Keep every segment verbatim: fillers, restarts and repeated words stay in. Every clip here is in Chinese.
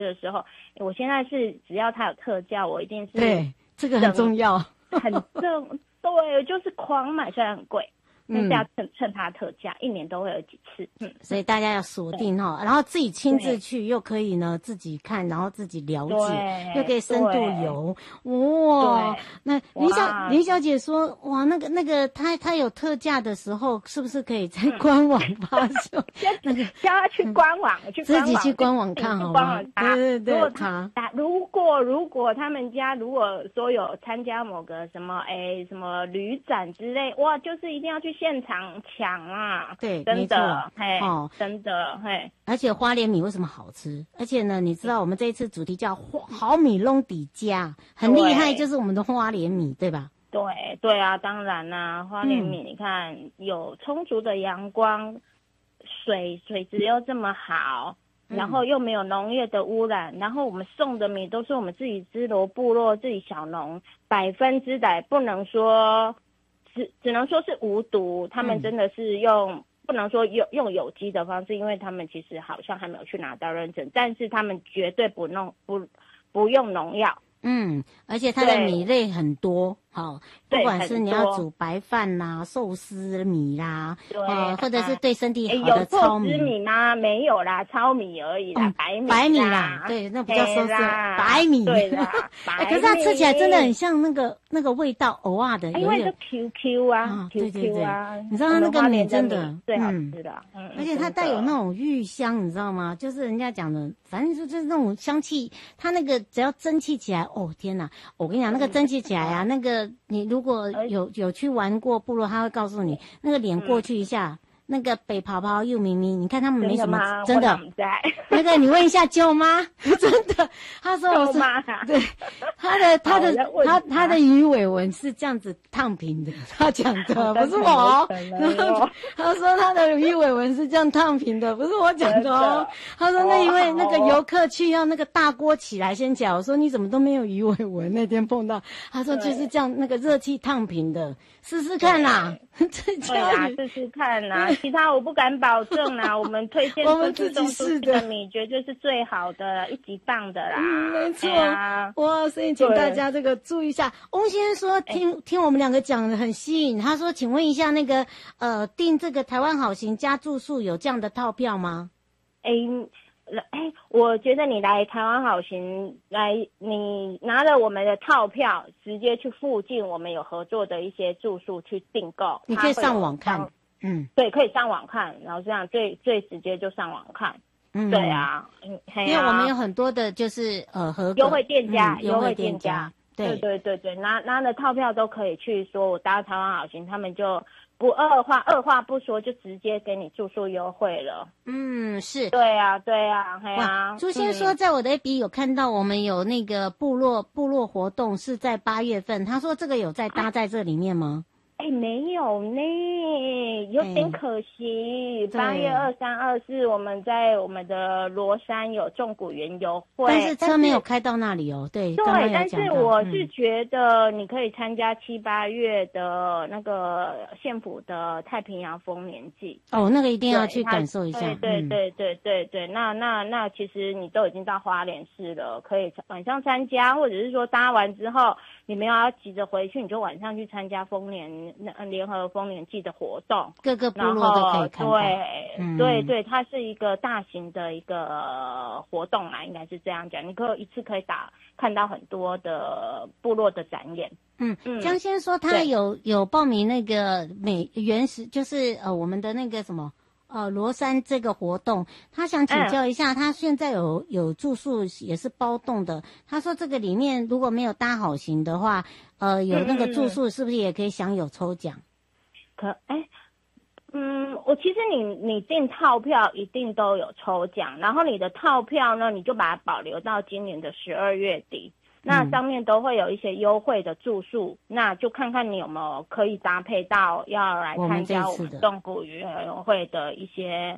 的时候，我现在是只要它有特价，我一定是对这个很重要， 很正对，就是狂买，虽然很贵。但是要趁趁它特价，一年都会有几次，嗯， 所以大家要锁定哈，然后自己亲自去，又可以呢自己看，然后自己了解，又可以深度游，哇！那林小林小姐说，哇，那个那个，她她有特价的时候，是不是可以在官网发售？那个叫她去官网，去自己去官网看好吗？对对对， 如果他如果如果他们家如果说有参加某个什么哎什么旅展之类，哇，就是一定要去现场抢啊！ 对， 真的，嘿， 哦， 真的，嘿。 而且花莲米为什么好吃？而且呢，你知道我们这一次主题叫好米弄底家，很厉害，就是我们的花莲米，对吧？ 对对啊，当然啦、啊，花莲米、嗯、你看有充足的阳光，水水质又这么好。然后又没有农业的污染，然后我们送的米都是我们自己支罗部落自己小农百分之百，不能说只只能说是无毒，他们真的是用、嗯、不能说用用有机的方式，因为他们其实好像还没有去拿到认证，但是他们绝对不弄不不用农药。 嗯，而且它的米类很多，好、哦，不管是你要煮白饭啦、寿司米啦， 对、 呃，或者是对身体好的糙米。 有寿司米吗？没有啦，糙米而已啦，嗯、白米白米啦，对，那不叫寿司，白米。 对啦，白米、 欸。可是它吃起来真的很像那个那个味道，偶尔的， 因为就 Q Q 啊， 啊 ，Q Q 啊， 对对对，你知道它那个米真的最好吃的，嗯， 而且它带有那种芋香，你知道吗？就是人家讲的，反正就是那种香气，它那个只要蒸汽起来，哦天哪！我跟你讲，那个蒸汽起来啊，那个你如果有有去玩过部落，他会告诉你，那个脸过去一下，嗯、那个北泡泡又咪咪，你看他们没什么真的，真的那个你问一下舅妈，真的，他说我是对他的他的他他的鱼尾纹是这样子烫平的，他讲的不是我，他说他的鱼尾纹是这样烫平的，不是我讲的哦。他说那因为那个游客去要那个大锅起来先起来，我说你怎么都没有鱼尾纹？那天碰到，他说就是这样那个热气烫平的，试试看啦， 对啊，试试看啦，其他我不敢保证啦，我们推荐我们自己试的米绝对是最好的，一级棒的啦， 嗯、没错、啊，哇，所以请大家这个注意一下。翁先生说听听我们两个讲的很吸引，他说请问一下那个呃订这个台湾好行加住宿有这样的套票吗？ 哎。哎，我觉得你来台湾好行来，你拿了我们的套票，直接去附近我们有合作的一些住宿去订购。 你可以上网看，嗯， 对，可以上网看，然后这样最最直接就上网看。嗯，对啊，嗯，啊、 因为我们有很多的就是呃合优惠店家， 嗯、优惠店家， 对对对对，拿拿了套票都可以去说我搭台湾好行，他们就。不二话，二话不说就直接给你住宿优惠了。 嗯，是。 对啊，对啊，对啊。 朱先说，在我的 F B 有看到我们有那个部落部落活动是在八月份，他说这个有在搭在这里面吗？ 哎、欸，没有呢，有点可惜。八、欸、月二三、二四，我们在我们的罗山有纵谷园游会， 但是车没有开到那里哦。对， 对， 刚刚有但是我是觉得你可以参加七八月的那个县府的太平洋丰年祭。 哦，那个一定要去感受一下。 对对对对对对，嗯、那那那其实你都已经到花莲市了，可以晚上参加，或者是说搭完之后你没有要急着回去，你就晚上去参加丰年。联合丰年祭的活动， 各个部落都可以看到。 对、嗯、对对，它是一个大型的一个、呃、活动啦，应该是这样讲。你可以一次可以打看到很多的部落的展演。 嗯，江先说他有有报名那个美原始，就是呃我们的那个什么。呃，罗山这个活动，他想请教一下，嗯、他现在有有住宿也是包栋的。他说这个里面如果没有搭好行的话，呃，有那个住宿是不是也可以享有抽奖？ 可哎，嗯，我其实你你订套票一定都有抽奖，然后你的套票呢，你就把它保留到今年的十二月底。那上面都会有一些优惠的住宿，嗯、那就看看你有没有可以搭配到要来参加我们纵谷园游会的一些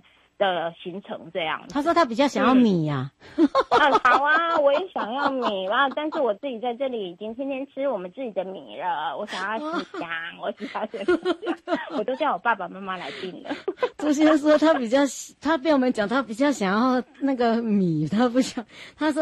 的行程这样。 他说他比较想要米呀、 啊。嗯，好啊，我也想要米啊，但是我自己在这里已经天天吃我们自己的米了，我想要西香，我想要西香，我都叫我爸爸妈妈来订了。 朱先生说他比较，他被我们讲他比较想要那个米，他不想，他说。